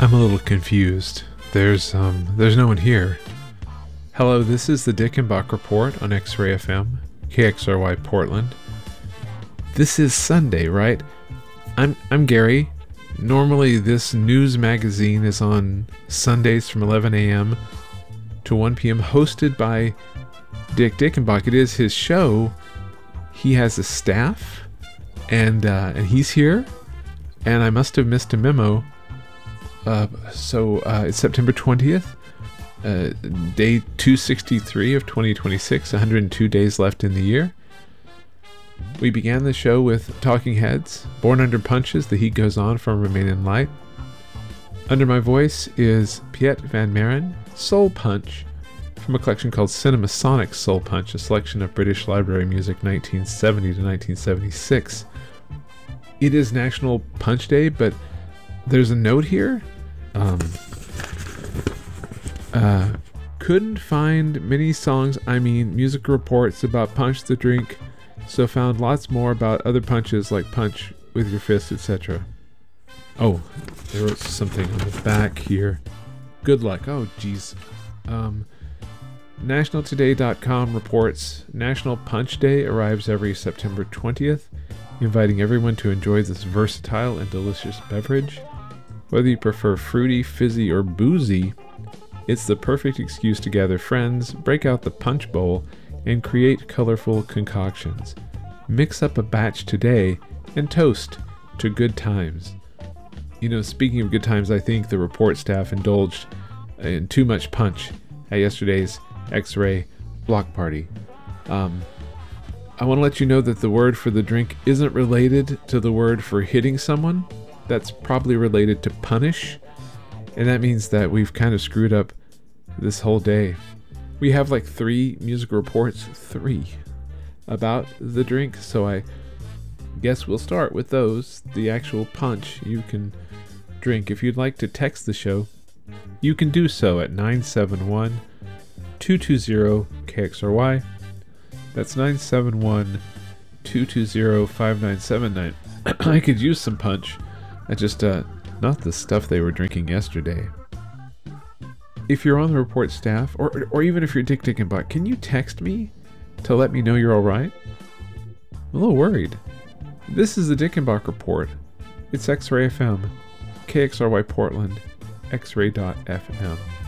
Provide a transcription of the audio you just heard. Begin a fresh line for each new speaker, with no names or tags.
I'm a little confused. There's no one here. Hello, this is the Dickenbach Report on X-Ray FM, KXRY Portland. This is Sunday, right? I'm Gary. Normally this news magazine is on Sundays from 11 a.m. to 1 p.m. hosted by Dick Dickenbach. It is his show. He has a staff and he's here, and I must have missed a memo. So it's September 20th, day 263 of 2026, 102 days left in the year. We began the show with Talking Heads, Born Under Punches, The Heat Goes On from Remain in Light. Under my voice is Piet van Maren, Soul Punch, from a collection called Cinemasonic Soul Punch, a selection of British Library music 1970 to 1976. It is National Punch Day, but there's a note here. Couldn't find many music reports about Punch the Drink, so found lots more about other punches like punch with your fist, etc. Oh, they wrote something on the back here. Good luck. Oh, geez. NationalToday.com reports National Punch Day arrives every September 20th, inviting everyone to enjoy this versatile and delicious beverage. Whether you prefer fruity, fizzy, or boozy, it's the perfect excuse to gather friends, break out the punch bowl, and create colorful concoctions. Mix up a batch today and toast to good times. You know, speaking of good times, I think the report staff indulged in too much punch at yesterday's X-Ray block party. I want to let you know that the word for the drink isn't related to the word for hitting someone. That's probably related to punish, and that means that we've kind of screwed up this whole day. We have like 3 music reports, 3, about the drink, so I guess we'll start with those, the actual punch you can drink. If you'd like to text the show, you can do so at 971-220-KXRY. That's 971-220-5979. I could use some punch. I just, not the stuff they were drinking yesterday. If you're on the report staff, or even if you're Dick Dickenbach, can you text me to let me know you're alright? I'm a little worried. This is the Dickenbach Report. It's X-Ray FM, KXRY Portland, xray.fm.